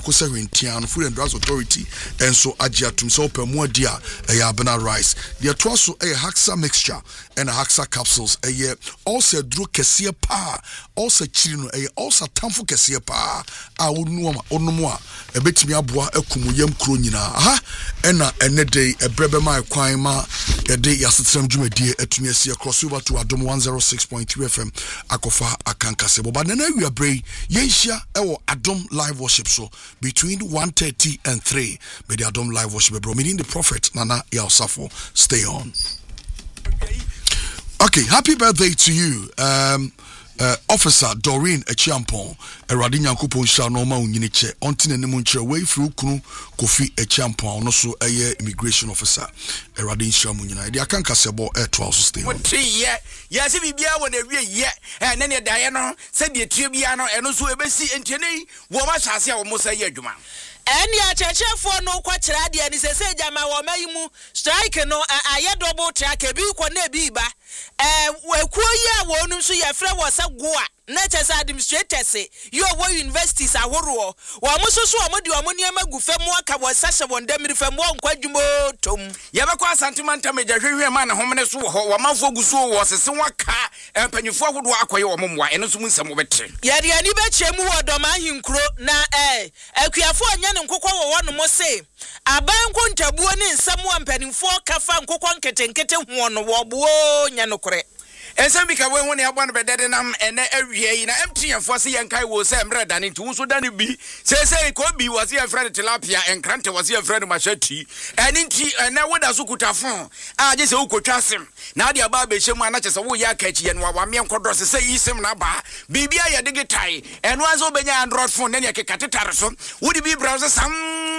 kosa Rentian Food and Drugs Authority and so Ajia Tumso per more dear a Abena rice. The Atwaso a Haxa mixture and a Haxa capsules a year also drew Cassia pa also chino a also tamfo Cassia pa a onuma a bit me abwa a kumuyam crunina aha ena day a brebe my kwaima a day yasitsam jume dear at me see across over to Adom 106.3 FM Akofa Akankasebo but then we are brave Yesha ewo Adom live worship so between 1:30 and 3 by the Adom live worship bro meeting the prophet Nana Yalsafo. Stay on. Okay, happy birthday to you, Officer Doreen Echiampon. Eradi Nyankopon sha no ma unyini che ontine ne mu nkyere way through kunu Kofi Echiampon no so immigration officer. Eradi sha mu nyina de akanka sebo to also stay on. Yes bibia won ewie ye na ne dae no se de tue bia no eno so ebesi entiene wo ma hyase a wo mo sa ye adwuma. Eni achechefo no kwakyera de ani sese jama wo mayimu strike no aye double track bi ko na bi ba ekuo yi a wo num so ye frɛ wo sa goa na chese administrators yo wo universities ahoro wo mo so so mo de wo niam agu fam aka wo sa hye wo ndamiri fam wo nkwadwumo tom ye be kwa santimanta meja hwehwe ma na homene so wo wo manfo gu so wo sese waka empanyifo ahodo akoye wo momwa eno so mu nsem wo bete ye de ani be chemu wo do ma hinkro na akuafo anya ne nkokɔ wo wo no mo se aban ko ntabuo ne nsem wo empanifo kafa nkokɔ nketenkete ho no wo bo nya nokore Ensem bika we woni abon bedede nam ene awie yi na MTN fo se yenkai wo se mre dane nti so dane bi se ko bi wo se friend tilapia enkrante wo se friend machati eni nti ene woda so kutafon a je se ukotwa asem na ade aba be hyemu ana chese wo ya akachi ye no wa me nkodro se yisem na ba bibia ye digital eno azo benya Android phone ne kekatetare so wodi bi browser sam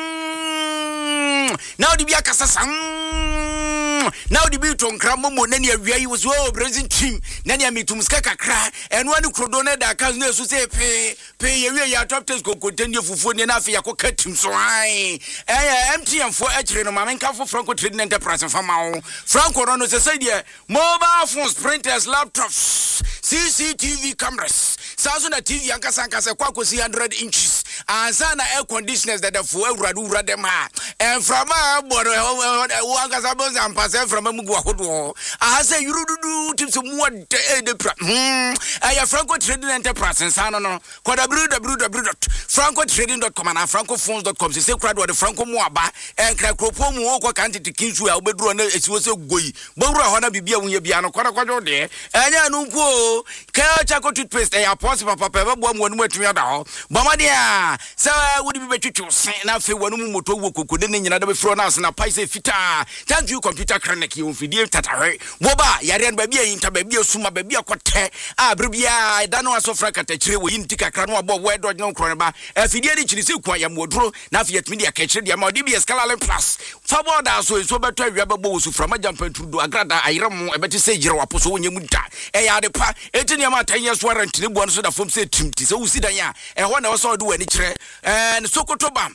now di bi akasa sam now the bill to Crammo, Nania Ray was well, Brazil team, Nania Mitumska cry, and one who could donate that cousin to say, pay your top test go continue for food enough, you could cut him so high. Empty and for actually, no man come for Franco Trading Enterprise and Famao. Franco Ronos said, mobile phones, printers, laptops, CCTV cameras, Sazuna TV, Ankasankas, Quaco 100 inches, and Sana air conditioners that are for Radu Radema, and from our border, Wankasabos and Pass from a Muguahodo. I say you do tips of more I have Franco Trading Enterprise and Sanano, FrancoTrading.com and FrancoPhones.com. Say crowd the Franco Moaba and Cracopo Muoka County to Kings will be drawn. It was a goy. Bora Hona Bibia when you be on a quarter there. And I know go Chaco toothpaste. I have possible papa one way to your dog. Bamadia, so I would be better to say enough for one motor could in another from us and a paise fita. Thank you, computer chronic, you video tatare. Woba, Yarian baby, interbaby, Suma baby, a cote. Ah, Bribia, I don't know so frank at the tree. We didn't take a crown about where do no cronaba. If you did it, you see, quiet wardrobe. Now, yet media catcher, the Amodibi Escalal Plus. Faboda, so it's over to rubber balls from a jumper to do a grada. I ram, I better say, Jero Apostle when you muta. Eh, the pa, 18 years warrant to the ones that from say Timty. So we see that, and one also do any tre. And Sokotobam,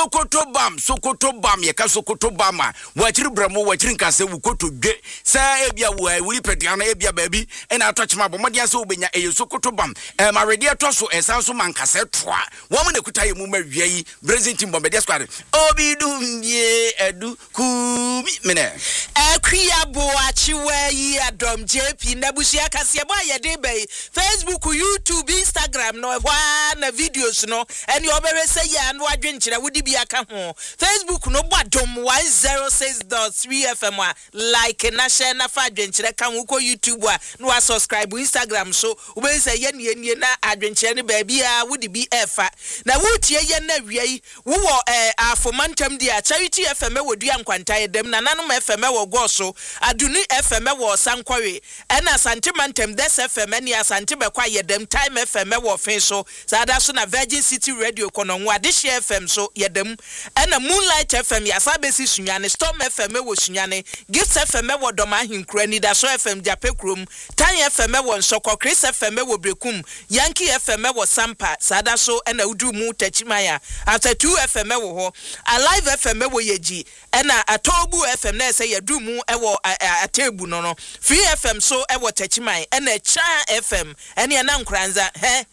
Yaka Sokotobama, what you bramo, what you can say, we go to get, say, Ebia, where we pet down Ebia baby, and I touch my Bomadia so benya a Sokotobam, and my radio tosso, and Sansuman cassette, woman could tell you, Mummy, Brazil Timber, Squad. Obi do ye, edu, ku, mine. Quia boachi where ye Adom JP, Nabushia Cassiabaya debe, Facebook, YouTube, Instagram, no one videos, no, and you already say, yeah, and what drink would be a come home. Facebook, no, but Dom 106.3 FM, like a national adventure, come YouTube, no subscribe, Instagram, so we say, yen, adventure, baby, would be effa. Now, would ye yen, who are for Mantam, dear charity FM, would you quantire them, Nanum FM or Gosso, Aduni FM or Sanquari, and a Santimantem, des FM, and as Santima quiet them, time FM or Feso, Sadasuna Virgin City Radio, Cononwa, this year FM, so yet them, and a Moonlight FM, Yasabesi Sunyane, Storm FM was Sunyane, Gifts FM or Domahin Cranny, Daso FM, Japekrum, Tiny FM was Soko, Chris FM will Brekum, Yankee FM was Sampa, Sadaso, and a Udu Mu Techimaya, after 2 FM, a live FM Yeji, and a Tobu FM, say a Dumu, a table no, 3 FM so, I will Techimai, and a Cha FM, and a Nankranza,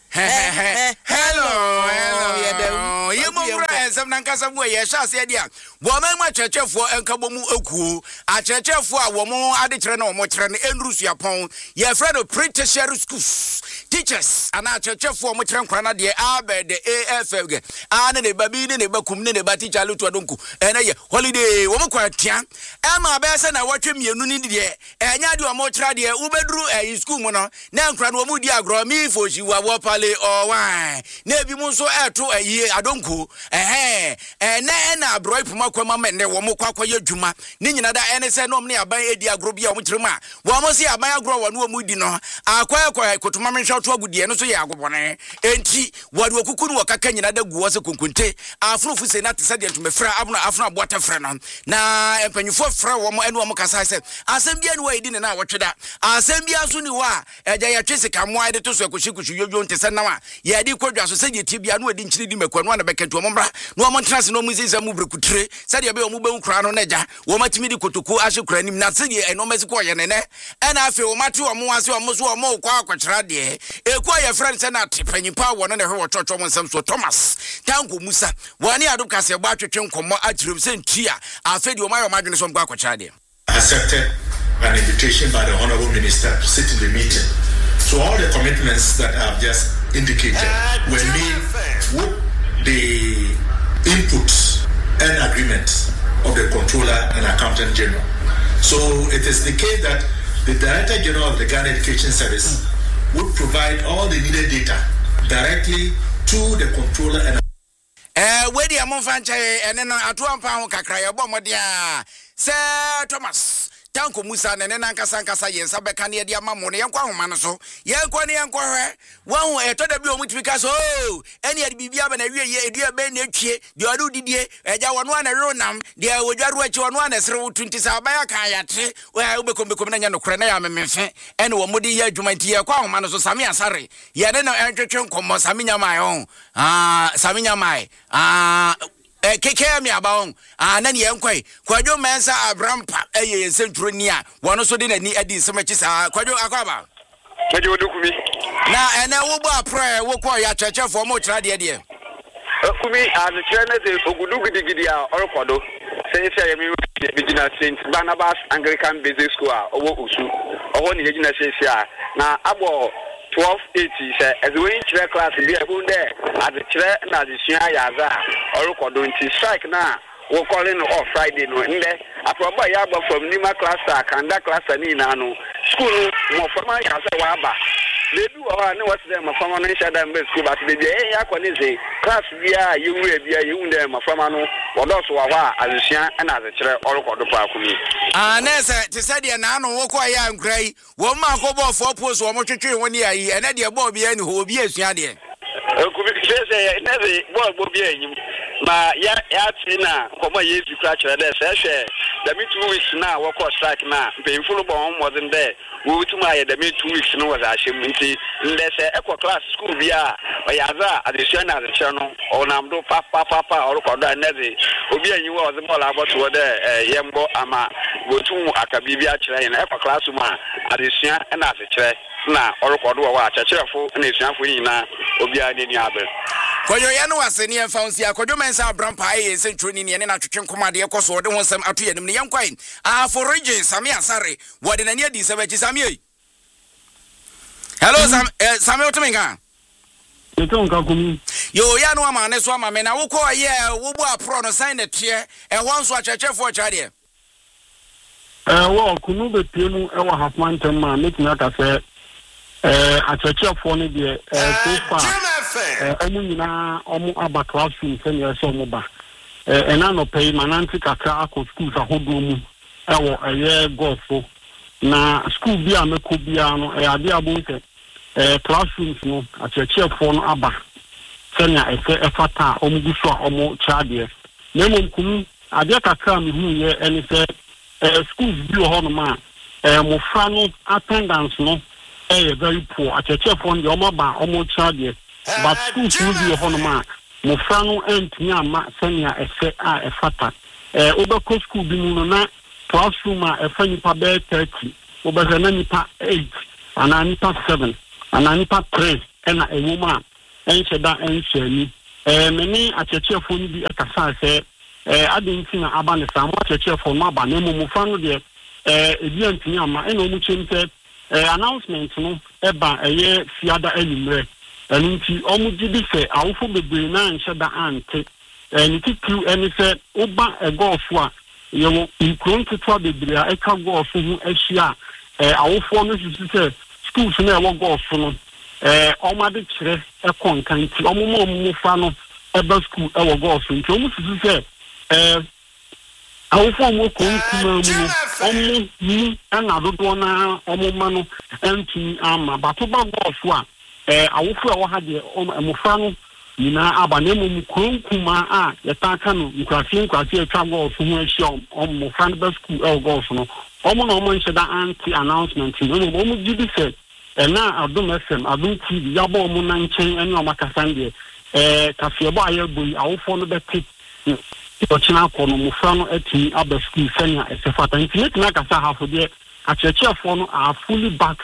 Hello. You move right, some Nankasa way, yes, idea. Woman, my church for Enkabomu Oku, a church for a woman, Aditrano, Motran, and Rusia Pong, your friend of Pretty Sheriff Schools, teachers, and our church for Motran Crana, the Abbey, the AFG, and the Babine, the Bakum, the Batija Lutuadunku, and a holiday, woman quite Emma Besson, I watch him, you need it, and Yadu Motradia, Ubedru, a school mono, Nankran Womudia, Gromi, for you are Wapale or wine. Nebi Muso air to a year, I don't go, and then I broke Makoma, and there were more Quakoya Juma, Nina, and I said, no, near by Edia Grobia, which Roma, Wamosi, a Mayagro, and Womudino, I quite to Mamma Shot to Gudiano, so Yagone, and T, what Wakukun Wakakan, other was a Kunkunte, a flu for not said to me, Fra Abna Afna Water Frenon. Now, and when you fought Fra Womo and Womokas, I said, Assembian way didn't know what you that. Assembia Suniwa, a Diatricic, wide to Sokushiku, you don't say now. Yeah, the Quadra Society, Tibia, no didn't need me one back to Mombra, no one trust no Mrs. Mubre, Sadia Mubu Crown on Neja, Womatimi Kutuku, Ashukran, Natsi, and no Mesquoyan, and I feel Matu or Moasu or Mosu or Mo Quaquatradi, a quiet friend and not penny power on the whole church on some so Thomas, Tango Musa, one year of Cassia Batchum, Atrum Saint Chia, I fed you my imagination from Quaquatradi. Accepted an invitation by the Honorable Minister to sit in the meeting. So all the commitments that I've just indicated were made with the input and agreement of the Controller and Accountant General. So it is the case that the Director General of the Ghana Education Service would provide all the needed data directly to the Controller and where the Amonfanche and then at 1 pound Kakraya Bomodia, Sir Thomas. Tanko Musa and then Ankasankasa, yes, Abekania, Diamamoni, and Kwamanaso, Yankwani and Quare, one who told the which because, oh, any at Bibia and a year, dear Ben, you are do Didier, and Jawan one a Ronam, dear Wajaru on one as road 20 Sabayaka, where I will become the Cranea, and Wamudi Jumatia, Kwamanaso, Samia Sari, Yadeno Enterchon, Samina my own, Samina my, Keke me about nani yankoi kwajo mensa abrampa centronia one so dey ni edi so much kwajo akwaba kwajo dokumi na wo bo prayer wo kwa ya church for mo tra de de kumi as trainer dey ogudu gidigidi a orokodo say yemi Virginia Saint Barnabas Anglican Basic School owo usu owo ni Virginia say na abo 1280 say as we chere class bi ebu there at the chere na the sua yaza orokodo nti strike na we calling off Friday no nde aproba ya ba from Nima cluster Kanda cluster ni na no school mo formal yaza wa ba they do no what them from no shada mbe school but they dey yakoni say class bia yewu bia yewu dem from no wodoso wa wa azisia na azechere orokodo pa akumi nese te said na no wo kwa ya nkrai wo ma ko bo for post wo mo twetwe woni ayi ene de bo bia ni ho bia asua de kubi say nese bo bia enyim ma ya tina komo yesu kra chere de se the me 2 weeks na wo ko strike na pemfulu bo mo den de wo tuma ya the me 2 weeks no was ashim nti ndese ekwa class school bia oyaza adesua na adesua no onamdo papa orokodo nese obi anyi wo ze bola aboto de yembo ama wotu akabibia chere na ekwa class ma adesua na adesua na orokodo wa achacherefo na esuafo nyina obi ani abe kwayo ya no waseni enfaunsi akodo mensa abrampa centro ni ne na twetwe nkomade ekoso wode wonsam ato yanim ne yankwai for region Sami Asare wode na ne adi sabachi Sami hello Sami otumenga Etonka kumi yo ya no ama ne so ama me na wo ko ye wo bu apro no sign the tie e wonso achechefo chade wo kunu betie mu e wa halfman tem ma make me aka say achechefo ne de so far omu nyina omu aba classroom se ne so mu ba ena no pay mananti kakra akọ schools ahodo mu ewo eye gofo na school bi ameko bia no ade abonse classrooms no achechefo no aba se ne efata omu guso omu chade na mo kunu ade kakra me hu ye eni se schools bi ho no ma mo fra no attendance no very poor achechefo no omu ba omu chade but schools will be on ma mo frano entimi ama senia efe a efata obeko school bi mu na classroom a efa nipa be 30 obeza na nipa 8 ana nipa 7 ana nipa 3 ɛna ɛwoma ɛnhyɛda ɛnhyɛni mene akyerɛkyerɛfoɔ no bi ɛkasa sɛ adenti na aba ne saa mo akyerɛkyerɛfoɔ no aba na mmomofra no deɛ ebi antumi ama ɛna ɔmo kyerɛ sɛ announcement no ɛba ɛyɛ fiada anwummerɛ ɛno nti ɔmo gye di sɛ awofo bebree na nhyɛda ante ne titiriw ɛne sɛ woba ɛgɔɔfo a yɛwɔ nkuro nketewa bebree a ɛka gɔɔfo ho ahyia awofoɔ no susu sɛ schools no ɛwɔ gɔɔfo no ɔmo ade kyerɛ ɛkɔ nka nti ɔmo ma ɔmo fa no ɛba school ɛwɔ gɔɔfo nti ɔmo susu sɛ awofoɔ ɔmo kɔ nkuma mu no ɔmo mu ɛna dodoɔ na ɔmo ma no ɛntumi ama bato ba gɔɔfo a awofoɔ a ɛwɔ ha deɛ mmofra no nyinaa aba na mmom nkuma a yɛta no nkurase atwa gɔɔfo ho ahyia mmofra no ba school ɛwɔ gɔɔfo no ɔmo na ɔmo nhyɛ da anti announcement no ɔmo gye di sɛ ɛna adom FM adom TV yabɔ ɔmo na nkyɛn ɛne ɔmo akasa deɛ kafeɛbɔ a yɛbɔ yi awofoɔ no bɛte ɔkyena akɔ no mmofra no atumi aba school sɛnea ɛsɛ fata nti ne tena akasa hafo deɛ akyerɛkyerɛfoɔ no are fully back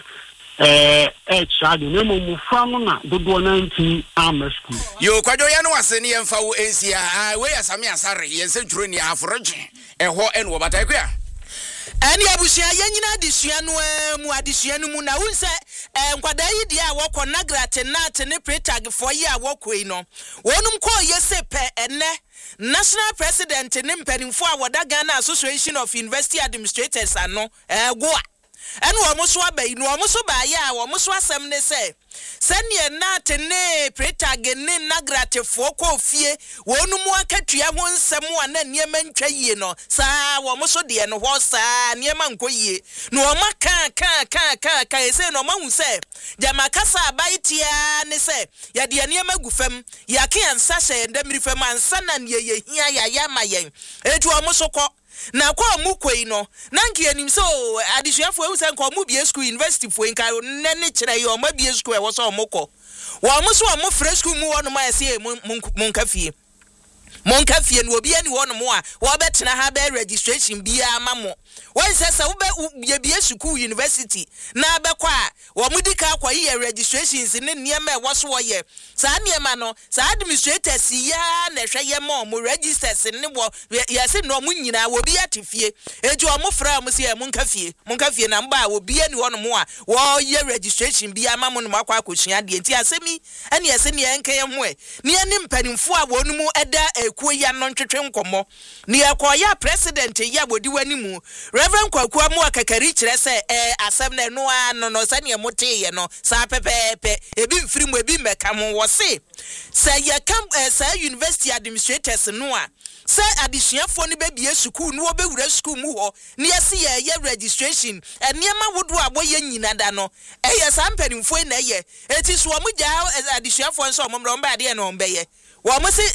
chade na mmofra no na dodoɔ na ntumi ama school yo kwadwo ya no wase ne yɛmfa wo ensia we yasame asare yɛnse twuro ni aforoge ɛhɔ ɛne wo batai kwa ani abusua yɛnyina adesua no mu adesua no mu na wunse nkwada yi dia a wɔkɔ nagrate nat ne pretagfo yi a wɔkɔ yi no wonum kɔ yɛse pɛ ene national president ne mpanimfo a wɔda Ghana Association of University Administrators ano goa and womuso abai no womuso ba ya womuso asem ne se sɛnea nat ne pretag ne nagrate fo kɔ fie wonu mu akatua ho nsɛm a na niema ntwa yie no saa womuso de no ho saa niema nkɔ yie no woma ka ese no mahu sɛ jama kasa abaitia ne sɛ ya de niema gu fam ya ke ansa hyɛ ndamiri fam ansa na ne ye hia ya ma yen etu womuso kɔ na kwa mu kwei no na nke anim so adisuafo ewu san ko mu bie school university fo nka ne kyerɛ yo ma bie school e wo so mokɔ wo mo so mo fresh school mu wono ma ese monka fie no obi ani wono mo a wo betena ha be registration bia ama mo won sɛ wo be ye bie school university na abekɔ a wo mu dika akɔ ye registrations ne niema e wo so wo ye saa niema no saa administrators ya na hwɛ ye mo registers ne wo yɛse no mo nyina wo bi atifie eju o mo fra mo se monka fie na mba obi ani wono mo a wo ye registration bia ama mo no makɔ akɔsua de nti asemi ane yɛse ne enka ye ho e ne ani mpanimfo a wonu mu ɛda ekuo ya no ntwetwe nkɔmɔ ne yakɔya president ya bodi wani mu Reverend Kwaku mu akakari kyerɛ sɛ asɛm na no no sɛne mote ye no saa pepepe ebi mfiri mu ebi meka mo wɔ se sɛ yɛkam sɛ university administrators no a sɛ adesuafo no bebie school no obewura school mu hɔ ne yɛse yɛ registration eniema wodo abɔ yɛ nyina da no ɛyɛ saa mpanimfo na ɛyɛ eti so ɔmo gya adesuafo nso ɔmo mrɔ mba de na ɔmo bɛyɛ wɔmo se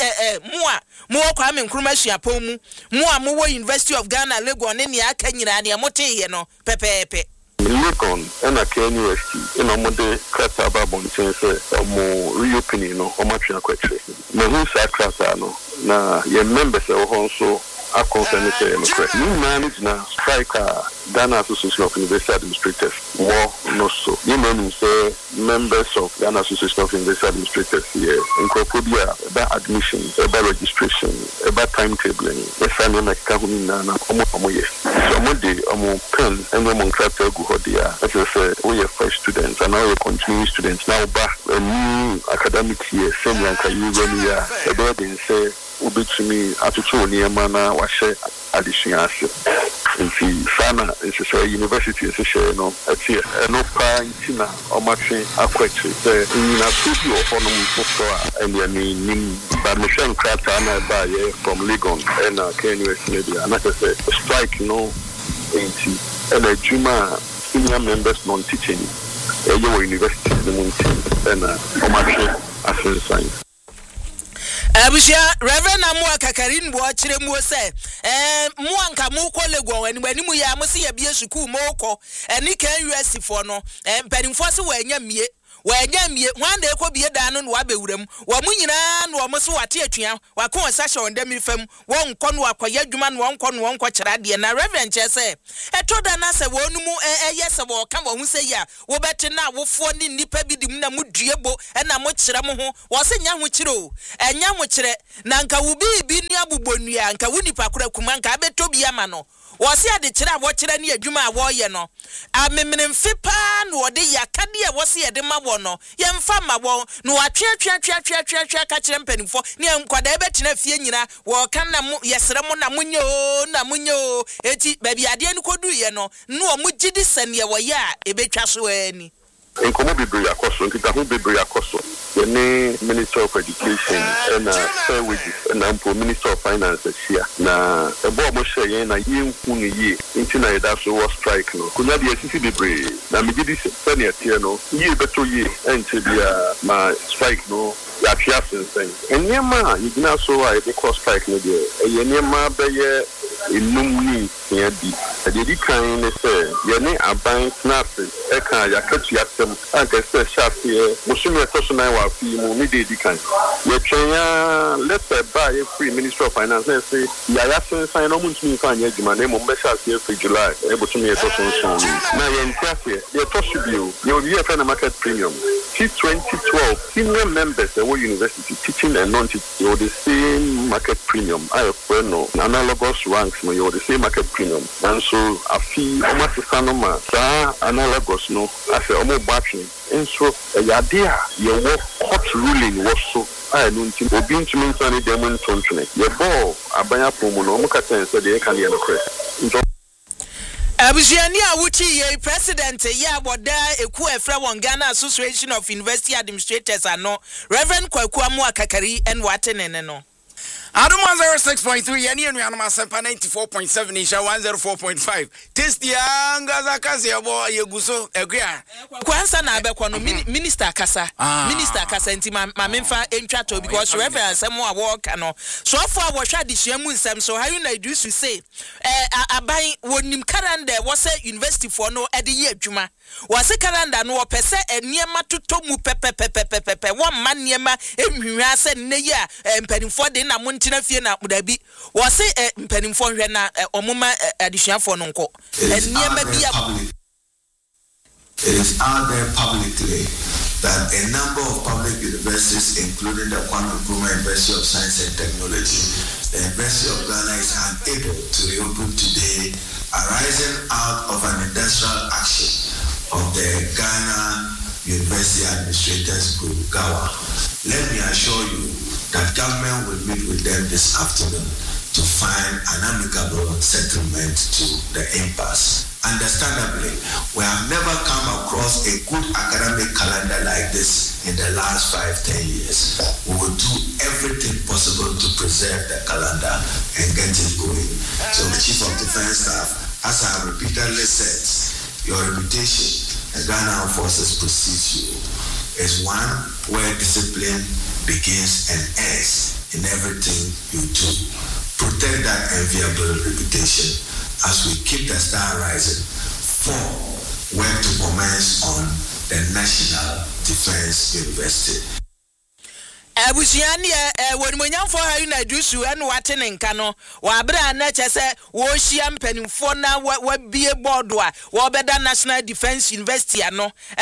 mo kwa me nkruma suapɔ mu mo wo University of Ghana Lagos ne ne aka nyina ne mote ye no pepepe Lagos and a University in a mode crata babonchen say mo reopening no o matwa kwetwe me hu sa crata no na ye members e ho so akọnfẹni sẹ ẹnu kẹ ní manage na striker Ghana Association of University Administrators wọ n'oso ní mẹnu sẹ members of Ghana Association of University Administrators yẹ nkurọfọ bi a ẹba admission ẹba registration ẹba timetabling ẹsa ní ẹna kíkà hún nyinaa na ọmọ yẹ ọmọ de ọmọ pen ẹni ọmọ nkrata egu hɔ de a ẹsẹ sẹ oyɛ fresh student and oyɛ continuing student na ọba a new academic year sẹni anka yi wẹ ni ya ẹbẹ yẹ de nsẹ ubitumi atutu niema na wahye adesua ase nti sana nsese university nsese no atie no pa ntina omatwe akwachi se nyina studio hono mfofo a ene nim ba mission krata na ba ye from Lagos and KNUS media na say strike no nti ene juma senior members non teaching eyo university no munti na omatwe asen science abusia Reverend Amua Kakarin bo kyerɛ mu sɛ mu anka mu kɔ Lagos ani mu ya mo se ya bie school mo kɔ ani kan US fo no mpanimfo se wa anya mie wanyamie wan de ko bie da no wa bewuram wo mu nyina no mo so wate atua wa ko sa hye on dem fam won kɔ no akoya adwuma no won kɔ kyera de na reverend che se etoda na se wonu mu eye se wo ka wo hu se ya wo bete na wofo ni nipa bi dim na mu duebo na mo kyera mo ho wo se nya ho kyere o enya ho kyere na nka wo bi ni abubonua nka wo nipa kora kuma nka abeto bi ama no wo se ade kyera wo kyera ni adwuma a wo ye no amemene mfipa no wo de yakade a wo se ye de ma wo no ye mfa ma wo no atwe ka kyera mpanimfo ni enkwada ebetena fie nyina wo kan na mo yesere mo na munyo eti baby ade ni kodu ye no no mo gidi sane wo ye a ebetwa so ani Nkomo Bibri Akoso, Nkitahu Bibri Akoso, the Minister of Education and Fair Wages and Ampo Minister of Finance here. Na a boy Moshe na yin kuni ye into na daso was strike no. Kuna di SCC Bibri na mi gidi senior tier no. Ye beto ye ente bia ma strike no. Ya chia sense. Enyema yigina so a e cross strike no de. Enyema beye enumni here di. The kind ne say ye ne aban snap e kan ya katu ya tem anka say sharp here. Musumi etoso na wa fi mu mi de di kan. Ye twenya let's buy a free Minister of Finance say ya sense no mu ntumi kan ya juma na mo be sharp here for July. E botumi etoso so. Na ye ntiafe ye tosu bio. Ye obi e fa na market premium. 2012 senior members at university teaching and non-teaching, you're the same market premium. I have no analogous ranks, no, you're the same market premium. And so I feel almost a sanoma, analogous, no, I say almost batching. And so a idea, your work court ruling was so. I don't think we're being to maintain them on your ball, I buy a promo, no more said they can hear the crest. Abusiani awuchi ye president ya boda eku efra won Ghana Association of University Administrators ano Reverend Kwaku Amu Akakari en watenene no Adam 106.3 yani enu anoma sempa 94.7 isha 104.5 test ya ngaza kazi abo yeguso egua kwansa na abekwa no minister kasa nti ma memfa entwa to because reverend asemo a work no so for a hwa disuamu nsem so how you na do to say aban wonim calendar was university for no ede ye adwuma was calendar no pese eniema toto mu pepepepepepe one man niema ehwihwa se ne ye mpanimfo de na montina fie na mudabi was mpanimfo hwe na omoma adisuafo no nko eniema bia. It is out there publicly that a number of public universities, including the Kwame Nkrumah University of Science and Technology, the University of Ghana, is unable to reopen today, arising out of an industrial action of the Ghana University Administrators Group, GAWA. Let me assure you that government will meet with them this afternoon to find an amicable settlement to the impasse. Understandably, we have never come across a good academic calendar like this in the last 5-10 years. We will do everything possible to preserve the calendar and get it going. So the Chief of Defense Staff, as I have repeatedly said, your reputation, the Ghana Armed Forces precedes you, is one where discipline begins and ends in everything you do. Protect that enviable reputation as we keep the star rising. 4, work to commence on the National Defense University. Abusiani wonimonyamfo ha na dusu enu watene nka no wa bra na chese wo hia mpanimfo na wa bie board a wo beda National Defense University ano